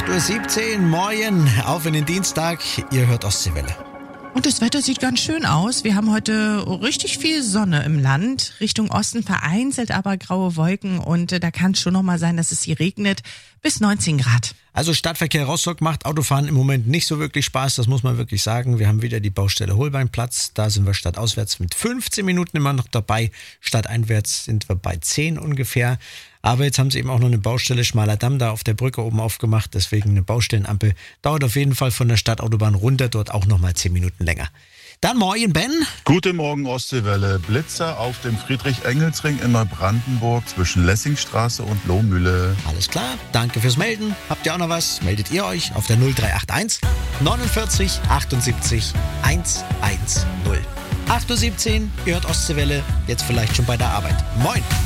8.17 Uhr, morgen, auf in den Dienstag. Ihr hört Ostseewelle. Und das Wetter sieht ganz schön aus. Wir haben heute richtig viel Sonne im Land. Richtung Osten vereinzelt aber graue Wolken und da kann es schon noch mal sein, dass es hier regnet. Bis 19 Grad. Also Stadtverkehr Rostock macht Autofahren im Moment nicht so wirklich Spaß, das muss man wirklich sagen. Wir haben wieder die Baustelle Holbeinplatz, da sind wir stadtauswärts mit 15 Minuten immer noch dabei. Stadteinwärts sind wir bei 10 ungefähr. Aber jetzt haben sie eben auch noch eine Baustelle Schmaler Damm da auf der Brücke oben aufgemacht. Deswegen eine Baustellenampel dauert auf jeden Fall von der Stadtautobahn runter, dort auch nochmal 10 Minuten länger. Dann morgen, Ben. Guten Morgen, Ostseewelle. Blitzer auf dem Friedrich-Engels-Ring in Neubrandenburg zwischen Lessingstraße und Lohmühle. Alles klar, danke fürs Melden. Habt ihr auch noch was? Meldet ihr euch auf der 0381 49 78 110. 8.17 Uhr, ihr hört Ostseewelle, jetzt vielleicht schon bei der Arbeit. Moin!